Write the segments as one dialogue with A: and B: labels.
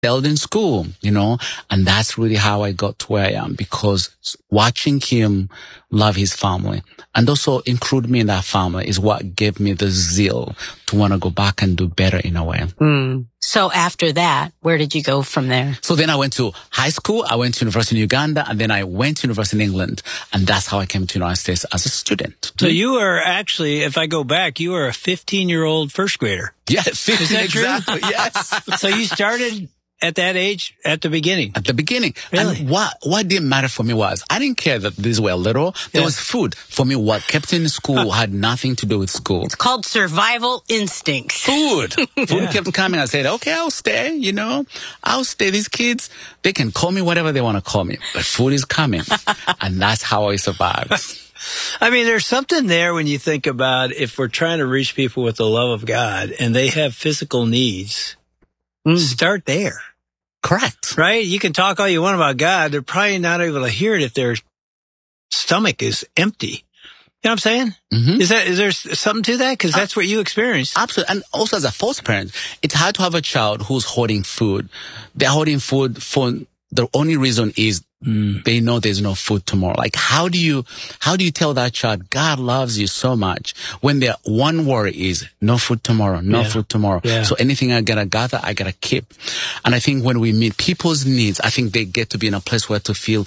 A: excelled in school, and that's really how I got to where I am, because watching him love his family and also include me in that family is what gave me the zeal to want to go back and do better in a way.
B: So after that, where did you go from there?
A: So then I went to high school, I went to university in Uganda, and then I went to university in England, and that's how I came to the United States as a student.
C: So you were actually, if I go back, you were a 15-year-old first grader.
A: Yeah, 15,
C: is that
A: exactly,
C: true?
A: Yes.
C: So you started at that age, at the beginning?
A: At the beginning.
C: Really?
A: And what didn't matter for me was, I didn't care that these were little. There was food. For me, what kept me in school had nothing to do with school.
B: It's called survival instincts.
A: Food. Food kept coming. I said, okay, I'll stay, I'll stay. These kids, they can call me whatever they want to call me, but food is coming. And that's how I survived.
C: I mean, there's something there when you think about if we're trying to reach people with the love of God and they have physical needs, start there.
A: Correct.
C: Right? You can talk all you want about God. They're probably not able to hear it if their stomach is empty. You know what I'm saying?
A: Mm-hmm.
C: Is there something to that? Because that's what you experienced.
A: Absolutely. And also as a foster parent, it's hard to have a child who's hoarding food. They're hoarding food for the only reason is they know there's no food tomorrow. Like, how do you tell that child God loves you so much when their one worry is no food tomorrow, no food tomorrow.
C: Yeah.
A: So anything I gotta gather, I gotta keep. And I think when we meet people's needs, I think they get to be in a place where to feel,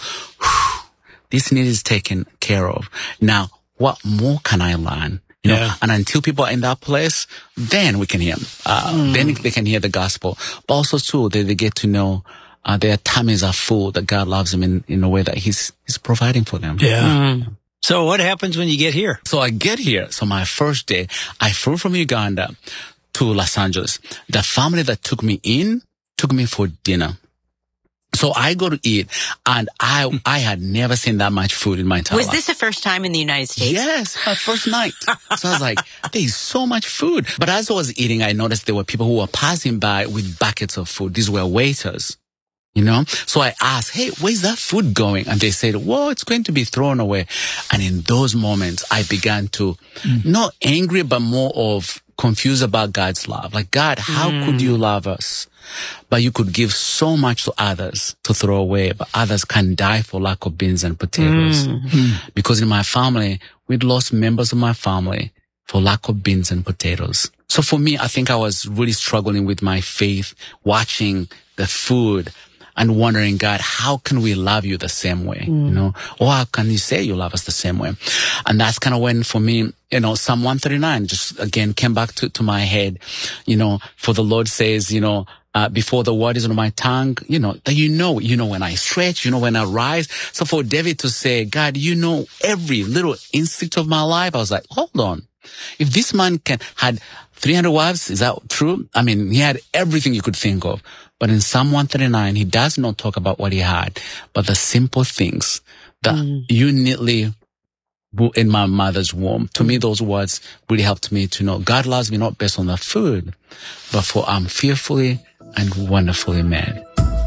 A: this need is taken care of. Now, what more can I learn? And until people are in that place, then we can hear them. Then they can hear the gospel. But also too, they get to know their tummies are full, that God loves them in a way that He's providing for them.
C: Yeah. So what happens when you get here?
A: So I get here. So my first day, I flew from Uganda to Los Angeles. The family that took me in took me for dinner. So I go to eat, and I had never seen that much food in my entire life.
B: Was this the first time in the United States?
A: Yes, my first night. So I was like, there's so much food. But as I was eating, I noticed there were people who were passing by with buckets of food. These were waiters. So I asked, hey, where's that food going? And they said, well, it's going to be thrown away. And in those moments, I began to, not angry, but more of confused about God's love. Like, God, how could you love us? But you could give so much to others to throw away, but others can die for lack of beans and potatoes. Because in my family, we'd lost members of my family for lack of beans and potatoes. So for me, I think I was really struggling with my faith, watching the food and wondering, God, how can we love you the same way? Or how can you say you love us the same way? And that's kind of when, for me, Psalm 139 just again came back to my head. For the Lord says, before the word is on my tongue, that when I stretch, when I rise. So for David to say, God, every little instinct of my life, I was like, hold on. If this man had 300 wives, is that true? I mean, he had everything you could think of. But in Psalm 139, he does not talk about what he had, but the simple things that you neatly in my mother's womb. To me, those words really helped me to know God loves me not based on the food, but for I'm fearfully and wonderfully made.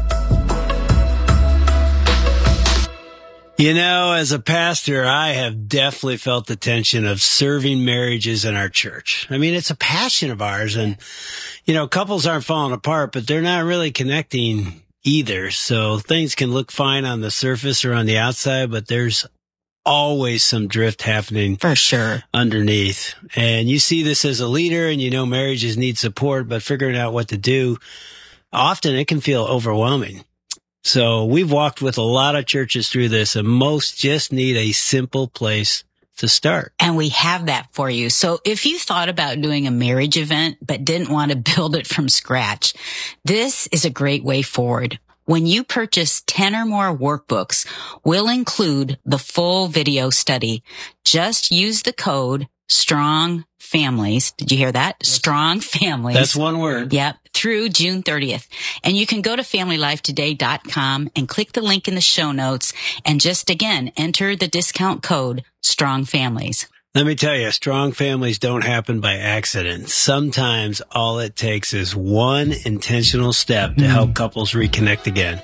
C: As a pastor, I have definitely felt the tension of serving marriages in our church. I mean, it's a passion of ours, and, couples aren't falling apart, but they're not really connecting either. So things can look fine on the surface or on the outside, but there's always some drift happening
B: for sure
C: underneath. And you see this as a leader, and marriages need support, but figuring out what to do, often it can feel overwhelming. So we've walked with a lot of churches through this, and most just need a simple place to start.
B: And we have that for you. So if you thought about doing a marriage event but didn't want to build it from scratch, this is a great way forward. When you purchase 10 or more workbooks, we'll include the full video study. Just use the code STRONG FAMILIES. Did you hear that? STRONG FAMILIES.
C: That's one word.
B: Yep. Through June 30th. And you can go to FamilyLifeToday.com and click the link in the show notes and just again, enter the discount code STRONG FAMILIES.
C: Let me tell you, strong families don't happen by accident. Sometimes all it takes is one intentional step to help couples reconnect again.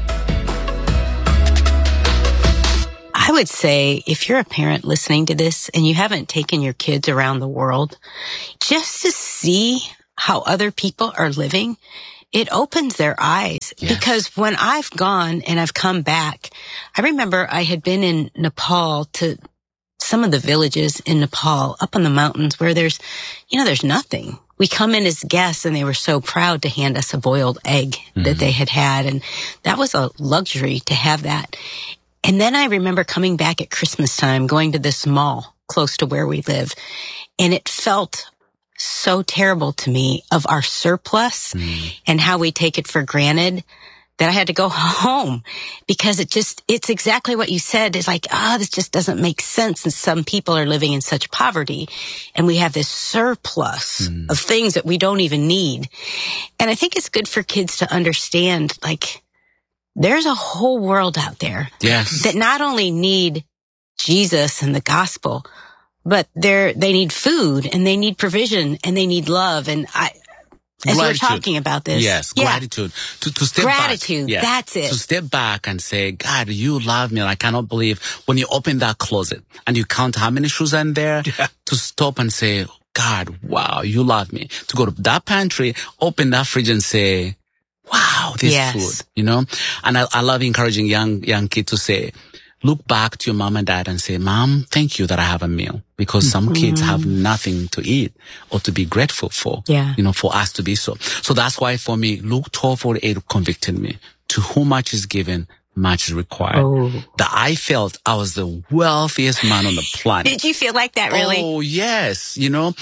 B: I would say if you're a parent listening to this and you haven't taken your kids around the world, just to see how other people are living
D: it opens their eyes.
A: Yes.
D: Because when I've gone and I've come back, I remember I had been in Nepal to some of the villages in Nepal up on the mountains where there's nothing. We come in as guests and they were so proud to hand us a boiled egg that they had. And that was a luxury to have that. And then I remember coming back at Christmas time, going to this mall close to where we live. And it felt so terrible to me of our surplus and how we take it for granted that I had to go home because it's exactly what you said. It's like, this just doesn't make sense. And some people are living in such poverty and we have this surplus of things that we don't even need. And I think it's good for kids to understand, like, there's a whole world out there that not only need Jesus and the gospel, but they need food and they need provision and they need love. And as we're talking about this.
A: Yes, gratitude. To step
D: gratitude,
A: back.
D: That's it.
A: To step back and say, God, you love me. And I cannot believe when you open that closet and you count how many shoes are in there, to stop and say, God, wow, you love me. To go to that pantry, open that fridge and say, wow, this food, And I love encouraging young kids to say, look back to your mom and dad and say, Mom, thank you that I have a meal. Because some kids have nothing to eat or to be grateful for, for us to be so. So that's why for me, Luke 12:48 convicted me. To whom much is given, much is required. That I felt I was the wealthiest man on the planet.
D: Did you feel like that really?
A: Oh, yes.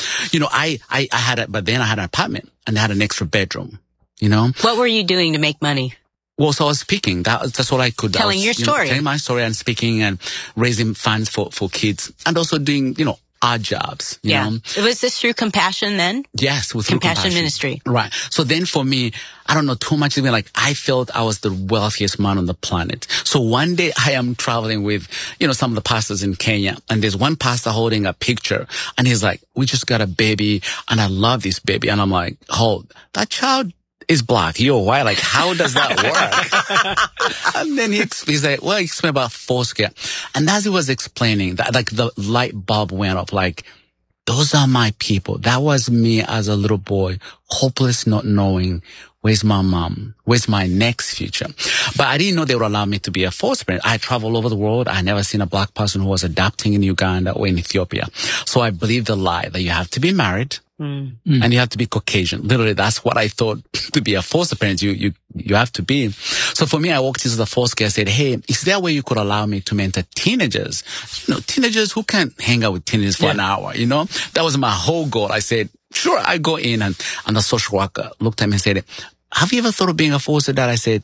A: I had but then I had an apartment and I had an extra bedroom,
D: What were you doing to make money?
A: Well, so I was speaking. That's all I could.
D: Telling your story.
A: Telling my story and speaking and raising funds for kids and also doing, odd jobs. You know?
D: Was this through Compassion then?
A: Yes, with
D: Compassion Ministry.
A: Right. So then for me, I don't know too much. Even like I felt I was the wealthiest man on the planet. So one day I am traveling with, some of the pastors in Kenya, and there's one pastor holding a picture, and he's like, "We just got a baby, and I love this baby," and I'm like, "Oh, that child is black, you're white. Like, how does that work?" And then he's like, well, he explained about Foursquare. And as he was explaining that, like the light bulb went off, like, those are my people. That was me as a little boy, hopeless, not knowing where's my mom, where's my next future. But I didn't know they would allow me to be a foster parent. I traveled all over the world. I never seen a black person who was adopting in Uganda or in Ethiopia. So I believed the lie that you have to be married. And you have to be Caucasian. Literally, that's what I thought to be a foster parent. You have to be. So for me, I walked into the foster care and said, "Hey, is there a way you could allow me to mentor teenagers? Teenagers who can't hang out with teenagers for an hour, That was my whole goal. I said, sure, I go in and the social worker looked at me and said, "Have you ever thought of being a foster dad?" I said,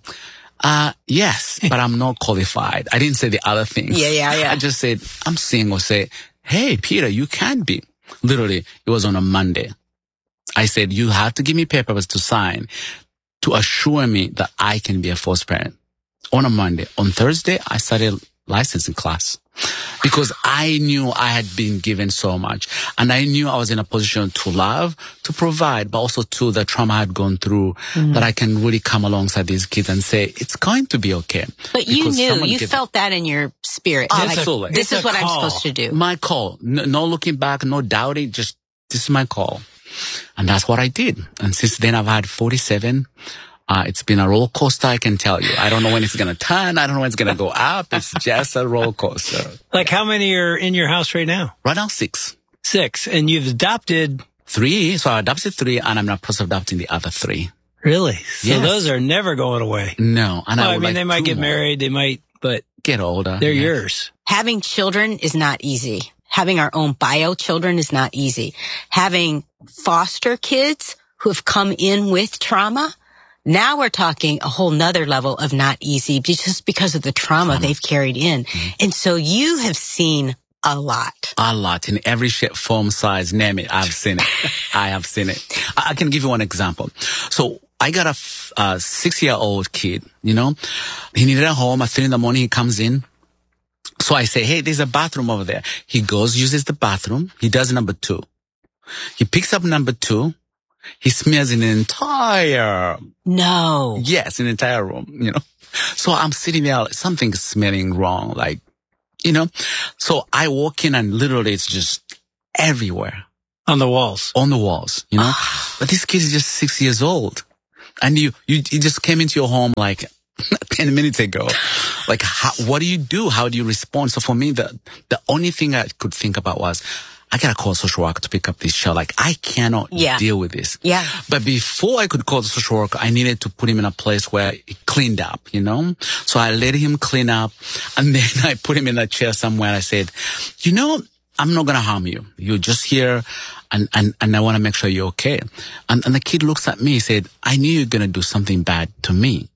A: yes, but I'm not qualified. I didn't say the other things.
D: Yeah.
A: I just said, I'm single. Say, "Hey, Peter, you can be." Literally, it was on a Monday. I said, you have to give me papers to sign to assure me that I can be a foster parent. On a Monday. On Thursday, I started licensing class because I knew I had been given so much. And I knew I was in a position to love, to provide, but also to the trauma I had gone through, that I can really come alongside these kids and say, it's going to be okay.
D: But you knew, you felt that in your spirit.
A: Absolutely.
D: Like, this is what I'm supposed to do.
A: My call. No looking back, no doubting, just this is my call. And that's what I did. And since then I've had 47. It's been a roller coaster, I can tell you. I don't know when it's going to turn. I don't know when it's going to go up. It's just a roller coaster.
C: Like how many are in your house right now?
A: Right now, 6.
C: 6. And you've adopted
A: 3. So I adopted 3 and I'm in the process of adopting the other 3.
C: Really? So those are never going away.
A: No. And
C: they might get married. They might, but
A: get older.
C: They're yours.
D: Having children is not easy. Having our own bio children is not easy. Having foster kids who have come in with trauma, now we're talking a whole nother level of not easy just because of the trauma they've carried in. And so you have seen a lot.
A: A lot in every shape, form, size, name it. I've seen it. I have seen it. I can give you one example. So I got a 6-year-old kid, He needed a home. At 3 a.m, he comes in. So I say, hey, there's a bathroom over there. He goes, uses the bathroom. He does number 2. He picks up number 2. He smears in an entire...
D: No.
A: Yes, an entire room, So I'm sitting there, something's smelling wrong, So I walk in and literally it's just everywhere.
C: On the walls.
A: On the walls, But this kid is just 6 years old. And you just came into your home like 10 minutes ago. Like, what do you do? How do you respond? So for me, the only thing I could think about was, I gotta call a social worker to pick up this child. Like, I cannot deal with this.
D: Yeah.
A: But before I could call the social worker, I needed to put him in a place where he cleaned up, you know? So I let him clean up, and then I put him in a chair somewhere, and I said, you know, I'm not gonna harm you. You're just here, and I wanna make sure you're okay. And the kid looks at me, he said, I knew you were gonna do something bad to me.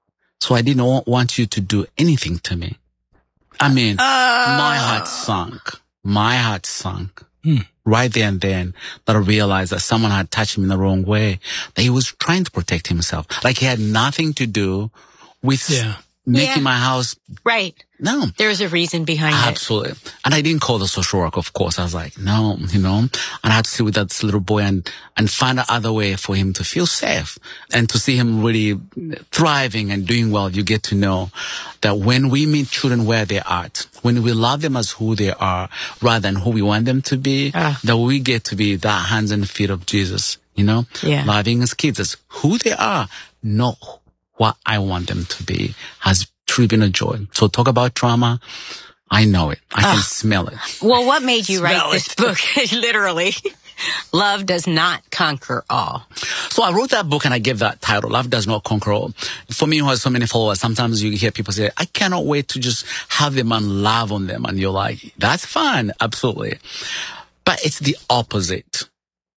A: So I didn't want you to do anything to me. I mean, my heart sunk. My heart sunk. Right there and then, that I realized that someone had touched him in the wrong way, that he was trying to protect himself. Like, he had nothing to do with making my house.
D: Right.
A: No.
D: There's a reason behind it.
A: Absolutely. And I didn't call the social worker, of course. I was like, no, you know, and I had to sit with that little boy and find another way for him to feel safe and to see him really thriving and doing well. You get to know that when we meet children where they're at, when we love them as who they are rather than who we want them to be, that we get to be the hands and feet of Jesus, you know, loving his kids as who they are, not what I want them to be, has truly been a joy. So talk about trauma. I know it. I can smell it.
D: Well, what made you write this book? Literally. Love Does Not Conquer All.
A: So I wrote that book and I gave that title, Love Does Not Conquer All. For me, who has so many followers, sometimes you hear people say, I cannot wait to just have them and love on them. And you're like, that's fine. Absolutely. But it's the opposite.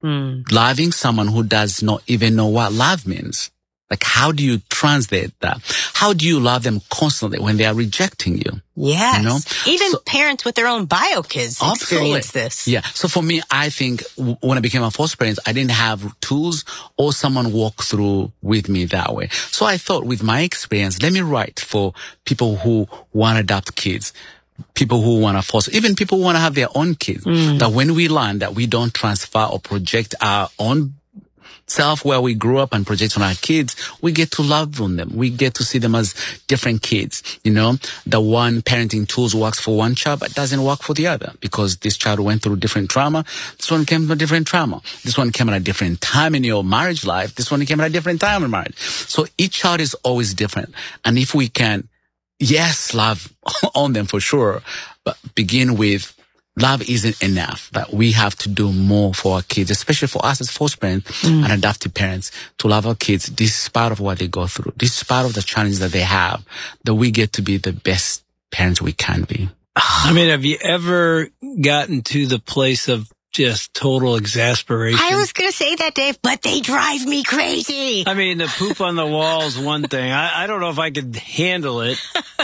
A: Loving someone who does not even know what love means. Like, how do you translate that? How do you love them constantly when they are rejecting you?
D: Yes.
A: You know?
D: Even parents with their own bio kids experience this.
A: Yeah. So for me, I think when I became a foster parent, I didn't have tools or someone walk through with me that way. So I thought, with my experience, let me write for people who want to adopt kids, people who want to foster, even people who want to have their own kids. That when we learn that we don't transfer or project our own self where we grew up and project on our kids, we get to love on them. We get to see them as different kids. You know, the one parenting tools works for one child, but doesn't work for the other because this child went through different trauma. This one came from a different trauma. This one came at a different time in your marriage life. This one came at a different time in marriage. So each child is always different. And if we can, yes, love on them for sure, but begin with love isn't enough, that we have to do more for our kids, especially for us as foster parents and adoptive parents, to love our kids despite of what they go through, despite of the challenges that they have, that we get to be the best parents we can be.
C: I mean, have you ever gotten to the place of just total exasperation?
D: I was going to say that, Dave, but they drive me crazy.
C: I mean, the poop on the wall is one thing. I don't know if I could handle it,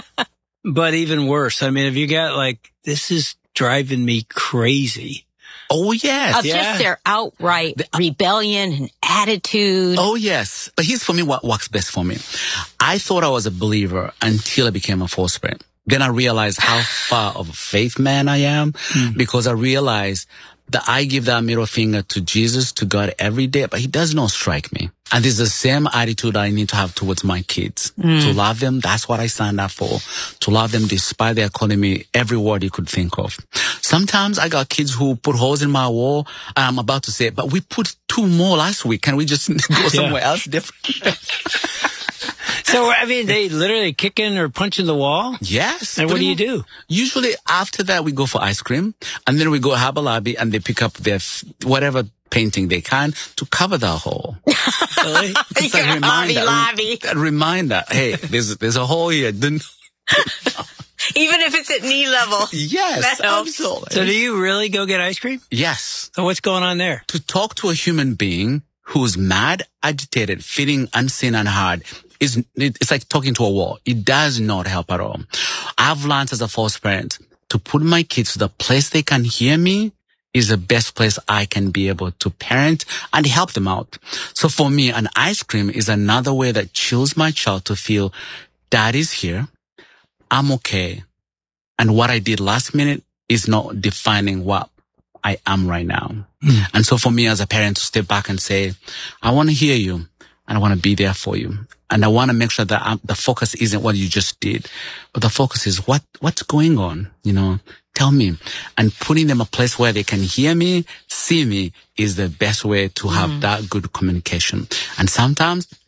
C: but even worse. I mean, have you got like, this is driving me crazy.
A: Oh, yes.
D: Of just their outright rebellion and attitude.
A: Oh, yes. But here's for me what works best for me. I thought I was a believer until I became a foster parent. Then I realized how far of a faith man I am because I realized that I give that middle finger to Jesus, to God every day, but he does not strike me. And it's the same attitude I need to have towards my kids. To love them, that's what I signed up for. To love them despite their calling me every word you could think of. Sometimes I got kids who put holes in my wall, and I'm about to say, but we put 2 more last week. Can we just go somewhere else different?
C: So, I mean, they literally kicking or punching the wall?
A: Yes.
C: And what do you do?
A: Usually after that, we go for ice cream, and then we go Harbor Lobby, and they pick up their whatever painting they can to cover the hole.
C: Really?
A: It's a reminder. A reminder. Hey, there's a hole here.
D: Even if it's at knee level.
A: Yes,
D: that helps.
A: absolutely.
C: So do you really go get ice cream?
A: Yes.
C: So what's going on there?
A: To talk to a human being who's mad, agitated, feeling unseen and hard, it's like talking to a wall. It does not help at all. I've learned as a foster parent to put my kids to the place they can hear me is the best place I can be able to parent and help them out. So for me, an ice cream is another way that chills my child to feel Daddy's here. I'm okay. And what I did last minute is not defining what I am right now. And so for me as a parent to step back and say, I want to hear you and I want to be there for you. And I want to make sure that the focus isn't what you just did, but the focus is what's going on, you know, tell me. And putting them a place where they can hear me, see me is the best way to have that good communication. And sometimes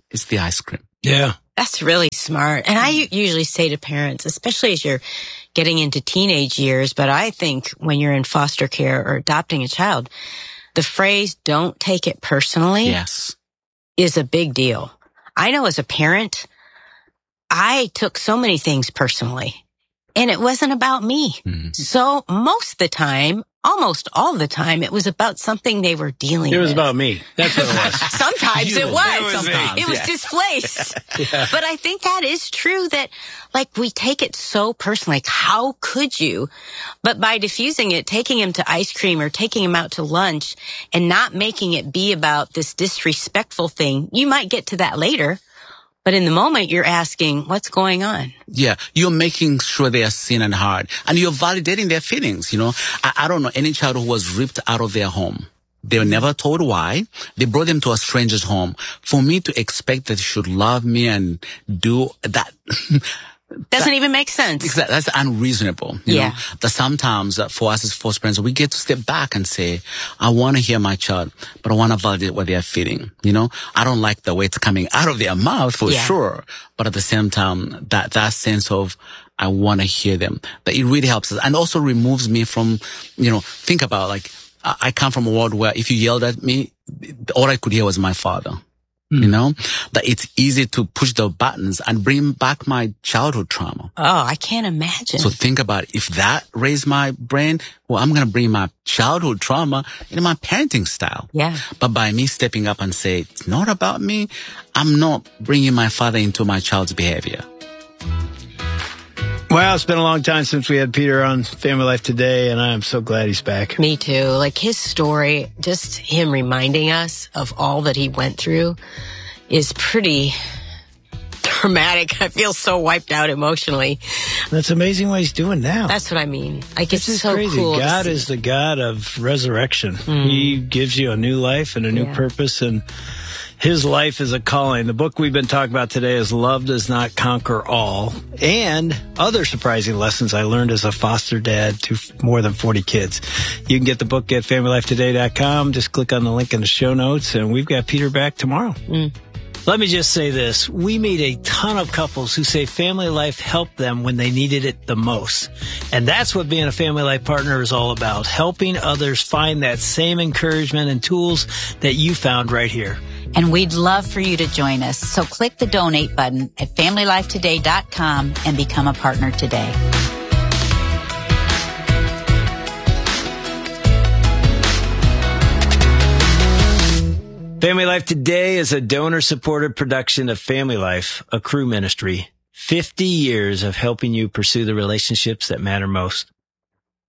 A: It's the ice cream.
C: Yeah.
D: That's really smart. And I usually say to parents, especially as you're getting into teenage years, but I think when you're in foster care or adopting a child, the phrase, don't take it personally,
A: Yes.
D: is a big deal. I know as a parent, I took so many things personally, and it wasn't about me.
A: Mhm.
D: So most of the time, almost all the time, it was about something they were dealing
C: It
D: with.
C: was about me. That's what it was.
D: Sometimes it was.
A: Sometimes,
D: It was
A: yeah.
D: displaced. But I think that is true that, like, we take it so personally. Like, how could you? But by diffusing it, taking him to ice cream or taking him out to lunch and not making it be about this disrespectful thing, you might get to that later. But in the moment, you're asking, what's going on?
A: Yeah, you're making sure they are seen and heard, and you're validating their feelings. I don't know any child who was ripped out of their home. They were never told why. They brought them to a stranger's home. For me to expect that they should love me and do that,
D: Doesn't even make sense.
A: that's unreasonable. You
D: Yeah.
A: know, that sometimes for us as foster parents, we get to step back and say, I want to hear my child, but I want to validate what they're feeling. I don't like the way it's coming out of their mouth for
D: Yeah.
A: sure. But at the same time, that sense of, I want to hear them, that it really helps us and also removes me from, think about, like, I come from a world where if you yelled at me, all I could hear was my father. That it's easy to push the buttons and bring back my childhood trauma.
D: Oh, I can't imagine.
A: So think about if that raised my brain, well, I'm going to bring my childhood trauma into my parenting style.
D: Yeah.
A: But by me stepping up and say, it's not about me, I'm not bringing my father into my child's behavior.
C: Well, it's been a long time since we had Peter on Family Life Today, and I'm so glad he's back.
D: Me too. Like his story, just him reminding us of all that he went through is pretty dramatic. I feel so wiped out emotionally.
C: That's amazing what he's doing now.
D: That's what I mean. Like,
C: This
D: it's
C: is
D: so
C: crazy.
D: cool. to
C: God
D: see.
C: is the God of resurrection. He gives you a new life and a new
D: Yeah.
C: purpose, and his life is a calling. The book we've been talking about today is Love Does Not Conquer All, and other surprising lessons I learned as a foster dad to more than 40 kids. You can get the book at FamilyLifeToday.com. Just click on the link in the show notes, and we've got Peter back tomorrow. Let me just say this. We meet a ton of couples who say Family Life helped them when they needed it the most. And that's what being a Family Life partner is all about, helping others find that same encouragement and tools that you found right here.
B: And we'd love for you to join us. So click the donate button at FamilyLifeToday.com and become a partner today.
C: Family Life Today is a donor-supported production of Family Life, a Cru ministry. 50 years of helping you pursue the relationships that matter most.